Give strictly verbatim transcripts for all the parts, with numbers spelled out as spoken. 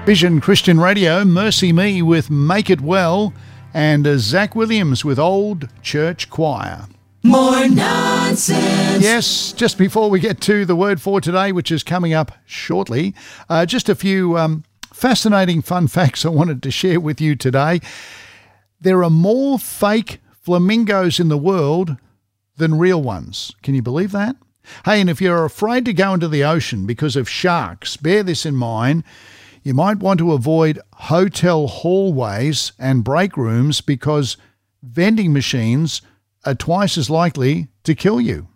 Vision Christian Radio, Mercy Me with Make It Well, and uh, Zach Williams with Old Church Choir. More nonsense. Yes, just before we get to the word for today, which is coming up shortly, uh, just a few um, fascinating fun facts I wanted to share with you today. There are more fake flamingos in the world than real ones. Can you believe that? Hey, and if you're afraid to go into the ocean because of sharks, bear this in mind. You might want to avoid hotel hallways and break rooms because vending machines are twice as likely to kill you.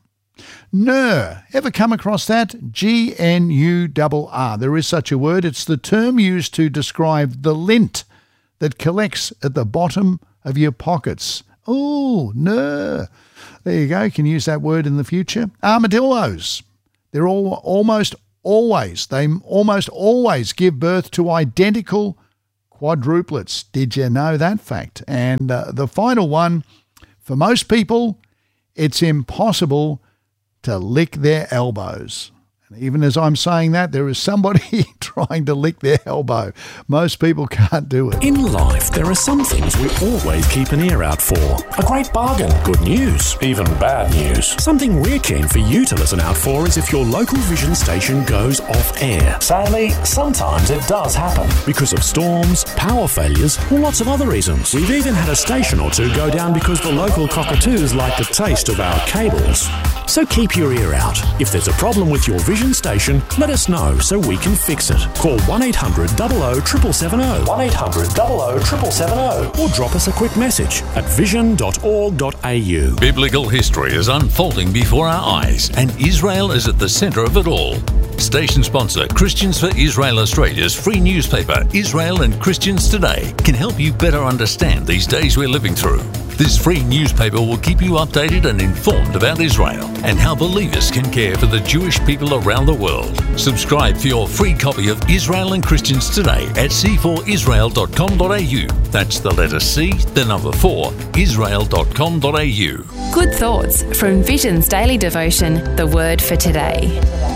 N U R, ever come across that? G N U R R. There is such a word. It's the term used to describe the lint that collects at the bottom of your pockets. Oh, N U R. There you go. You can use that word in the future. Armadillos. They're all almost always, they almost always give birth to identical quadruplets. Did you know that fact? And uh, the final one, for most people, it's impossible to lick their elbows. And even as I'm saying that, there is somebody trying to lick their elbow. Most people can't do it. In life, there are some things we always keep an ear out for. A great bargain, good news, even bad news. Something we're keen for you to listen out for is if your local Vision station goes off air. Sadly, sometimes it does happen because of storms, power failures, or lots of other reasons. We've even had a station or two go down because the local cockatoos like the taste of our cables. So keep your ear out. If there's a problem with your Vision station, let us know so we can fix it. Call one eight hundred double oh seven seven seven oh, one eight hundred double oh seven seven seven oh, or drop us a quick message at vision dot org dot a u. Biblical history is unfolding before our eyes, and Israel is at the centre of it all. Station sponsor Christians for Israel Australia's free newspaper, Israel and Christians Today, can help you better understand these days we're living through. This free newspaper will keep you updated and informed about Israel and how believers can care for the Jewish people around the world. Subscribe for your free copy of Israel and Christians Today at c four israel dot com dot a u. That's the letter C, the number four, israel dot com dot a u. Good thoughts from Vision's daily devotion, The Word for Today.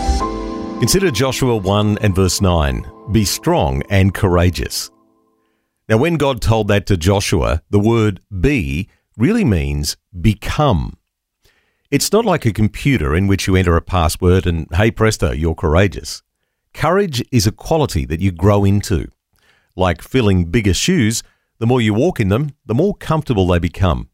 Consider Joshua one and verse nine. Be strong and courageous. Now, when God told that to Joshua, the word be really means become. It's not like a computer in which you enter a password and, hey presto, you're courageous. Courage is a quality that you grow into. Like filling bigger shoes, the more you walk in them, the more comfortable they become.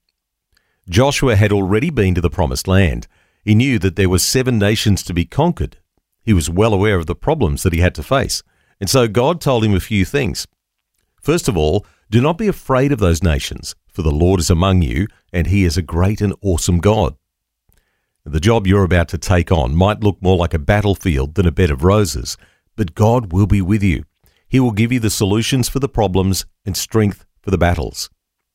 Joshua had already been to the promised land. He knew that there were seven nations to be conquered. He was well aware of the problems that he had to face. And so God told him a few things. First of all, do not be afraid of those nations, for the Lord is among you, and he is a great and awesome God. The job you're about to take on might look more like a battlefield than a bed of roses, but God will be with you. He will give you the solutions for the problems and strength for the battles.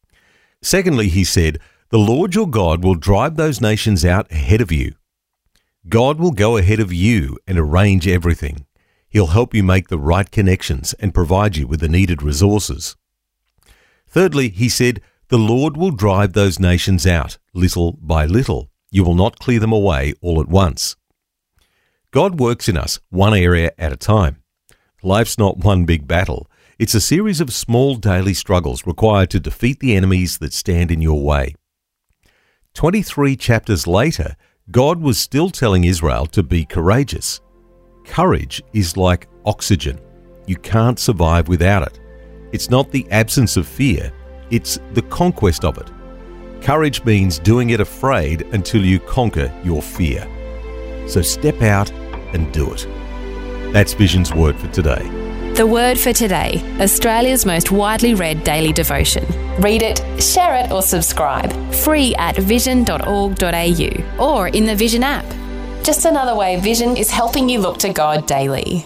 Secondly, he said, the Lord your God will drive those nations out ahead of you. God will go ahead of you and arrange everything. He'll help you make the right connections and provide you with the needed resources. Thirdly, he said, the Lord will drive those nations out, little by little. You will not clear them away all at once. God works in us one area at a time. Life's not one big battle. It's a series of small daily struggles required to defeat the enemies that stand in your way. Twenty-three chapters later, God was still telling Israel to be courageous. Courage is like oxygen. You can't survive without it. It's not the absence of fear, it's the conquest of it. Courage means doing it afraid until you conquer your fear. So step out and do it. That's Vision's Word for today. The Word for Today, Australia's most widely read daily devotion. Read it, share it or subscribe. Free at vision dot org dot a u or in the Vision app. Just another way Vision is helping you look to God daily.